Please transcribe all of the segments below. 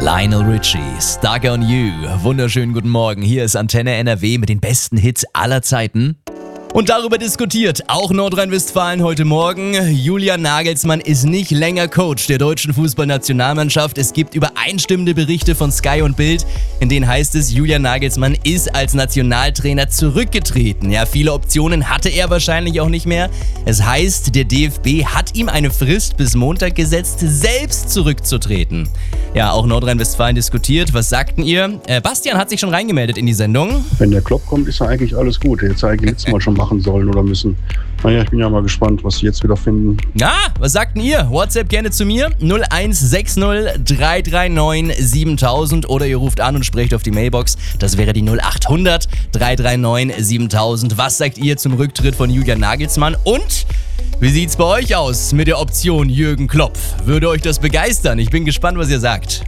Lionel Richie, Stuck on You. Wunderschönen guten Morgen. Hier ist Antenne NRW mit den besten Hits aller Zeiten. Und darüber diskutiert auch Nordrhein-Westfalen heute Morgen. Julian Nagelsmann ist nicht länger Coach der deutschen Fußballnationalmannschaft. Es gibt übereinstimmende Berichte von Sky und Bild, in denen heißt es, Julian Nagelsmann ist als Nationaltrainer zurückgetreten. Ja, viele Optionen hatte er wahrscheinlich auch nicht mehr. Es heißt, der DFB hat ihm eine Frist bis Montag gesetzt, selbst zurückzutreten. Ja, auch Nordrhein-Westfalen diskutiert. Was sagten ihr? Bastian hat sich schon reingemeldet in die Sendung. Wenn der Klopp kommt, ist ja eigentlich alles gut. Jetzt eigentlich letztes Mal schon machen sollen oder müssen. Naja, ich bin ja mal gespannt, was sie jetzt wieder finden. Na, was sagten ihr? WhatsApp gerne zu mir. 0160 339 7000 oder ihr ruft an und sprecht auf die Mailbox. Das wäre die 0800 339 7000. Was sagt ihr zum Rücktritt von Julian Nagelsmann? Und wie sieht's bei euch aus mit der Option Jürgen Klopp? Würde euch das begeistern? Ich bin gespannt, was ihr sagt.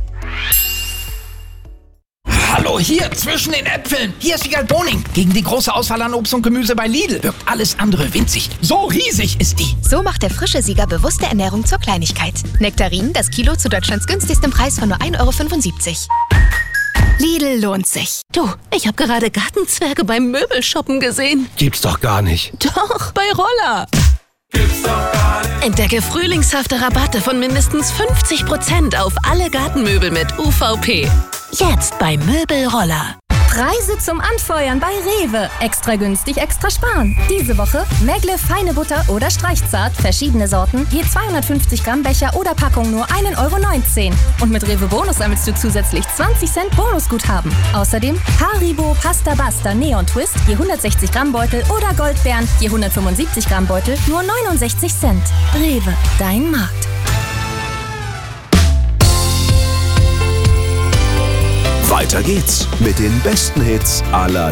Hallo, hier zwischen den Äpfeln. Hier ist Wiegald Boning. Gegen die große Auswahl an Obst und Gemüse bei Lidl wirkt alles andere winzig. So riesig ist die. So macht der frische Sieger bewusste Ernährung zur Kleinigkeit. Nektarinen, das Kilo zu Deutschlands günstigstem Preis von nur 1,75 €. Lidl lohnt sich. Du, ich habe gerade Gartenzwerge beim Möbelshoppen gesehen. Gibt's doch gar nicht. Doch, bei Roller. Entdecke frühlingshafte Rabatte von mindestens 50% auf alle Gartenmöbel mit UVP. Jetzt bei Möbelroller. Preise zum Anfeuern bei Rewe. Extra günstig, extra sparen. Diese Woche Megle feine Butter oder Streichzart, verschiedene Sorten, je 250 Gramm Becher oder Packung nur 1,19 €. Und mit Rewe Bonus sammelst du zusätzlich 20 Cent Bonusguthaben. Außerdem Haribo Pasta Basta Neon Twist, je 160 Gramm Beutel oder Goldbeeren, je 175 Gramm Beutel, nur 69 Cent. Rewe, dein Markt. Weiter geht's mit den besten Hits aller